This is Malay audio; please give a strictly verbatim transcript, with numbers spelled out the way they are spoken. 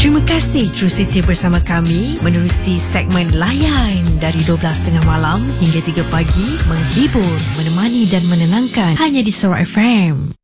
Terima kasih terus setia bersama kami menerusi segmen Layan dari dua belas tiga puluh malam hingga tiga pagi, menghibur, menemani dan menenangkan hanya di Sora F M.